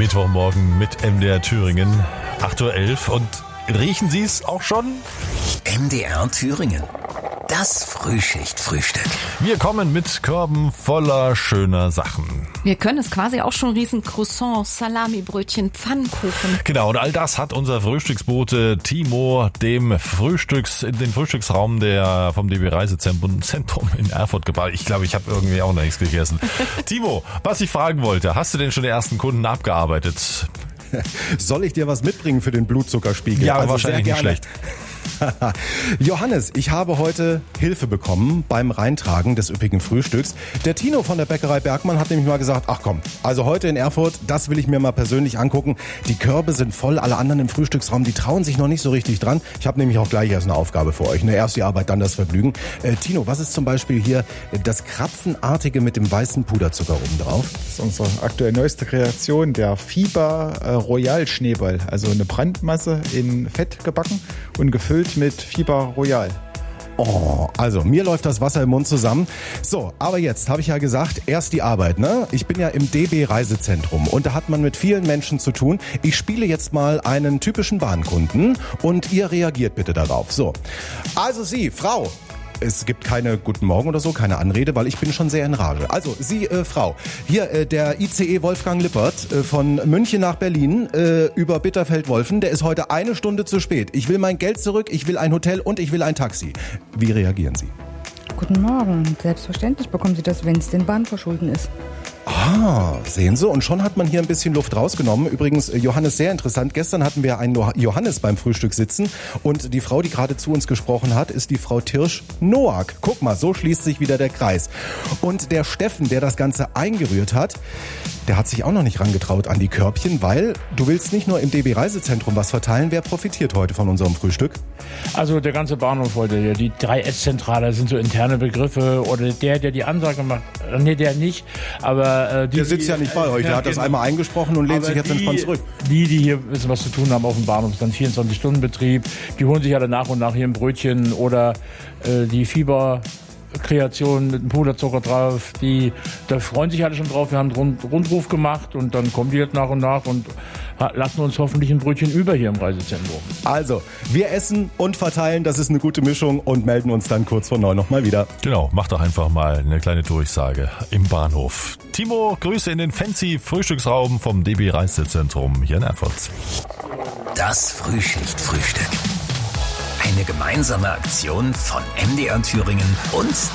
Mittwochmorgen mit MDR Thüringen, 8:11 Uhr. Und riechen Sie es auch schon? MDR Thüringen. Das Frühschicht-Frühstück. Wir kommen mit Körben voller schöner Sachen. Wir können es quasi auch schon riechen. Croissants, Salamibrötchen, Pfannkuchen. Genau, und all das hat unser Frühstücksbote Timo in den Frühstücksraum vom DB Reisezentrum in Erfurt gebracht. Ich glaube, ich habe irgendwie auch noch nichts gegessen. Timo, was ich fragen wollte, hast du denn schon die ersten Kunden abgearbeitet? Soll ich dir was mitbringen für den Blutzuckerspiegel? Ja, also wahrscheinlich nicht schlecht. Johannes, ich habe heute Hilfe bekommen beim Reintragen des üppigen Frühstücks. Der Tino von der Bäckerei Bergmann hat nämlich mal gesagt, ach komm, also heute in Erfurt, das will ich mir mal persönlich angucken. Die Körbe sind voll, alle anderen im Frühstücksraum, die trauen sich noch nicht so richtig dran. Ich habe nämlich auch gleich erst eine Aufgabe für euch. Erst die Arbeit, dann das Vergnügen. Tino, was ist zum Beispiel hier das Krapfenartige mit dem weißen Puderzucker oben drauf? Das ist unsere aktuell neueste Kreation, der Fieber Royal Schneeball. Also eine Brandmasse in Fett gebacken und gefüllt mit Fieber Royal. Oh, also mir läuft das Wasser im Mund zusammen. So, aber jetzt habe ich ja gesagt, erst die Arbeit, ne? Ich bin ja im DB Reisezentrum und da hat man mit vielen Menschen zu tun. Ich spiele jetzt mal einen typischen Bahnkunden und ihr reagiert bitte darauf. So, also Sie, Frau. Es gibt keine Guten Morgen oder so, keine Anrede, weil ich bin schon sehr in Rage. Also, Sie, Frau, hier der ICE Wolfgang Lippert von München nach Berlin über Bitterfeld-Wolfen, der ist heute 1 Stunde zu spät. Ich will mein Geld zurück, ich will ein Hotel und ich will ein Taxi. Wie reagieren Sie? Guten Morgen. Selbstverständlich bekommen Sie das, wenn es den Bahnverschulden ist. Ah, sehen Sie, und schon hat man hier ein bisschen Luft rausgenommen. Übrigens, Johannes, sehr interessant. Gestern hatten wir einen Johannes beim Frühstück sitzen und die Frau, die gerade zu uns gesprochen hat, ist die Frau Tirsch-Noack. Guck mal, so schließt sich wieder der Kreis. Und der Steffen, der das Ganze eingerührt hat, der hat sich auch noch nicht rangetraut an die Körbchen, weil du willst nicht nur im DB Reisezentrum was verteilen. Wer profitiert heute von unserem Frühstück? Also der ganze Bahnhof heute hier, die 3S-Zentrale sind so interne Begriffe oder der die Ansage macht. Nee, der nicht, aber der sitzt ja nicht bei euch, der hat das einmal eingesprochen und lehnt sich jetzt entspannt zurück. Die hier wissen, was zu tun haben auf dem Bahnhof, ist dann 24-Stunden-Betrieb, die holen sich alle nach und nach hier ein Brötchen oder die Fieberkreation mit dem Puderzucker drauf, da freuen sich alle schon drauf. Wir haben einen Rundruf gemacht und dann kommen die jetzt nach und nach und lassen uns hoffentlich ein Brötchen über hier im Reisezentrum. Also, wir essen und verteilen, das ist eine gute Mischung und melden uns dann kurz vor 9 nochmal wieder. Genau, mach doch einfach mal eine kleine Durchsage im Bahnhof. Timo, Grüße in den fancy Frühstücksraum vom DB Reisezentrum hier in Erfurt. Das Frühschicht-Frühstück. Eine gemeinsame Aktion von MDR Thüringen und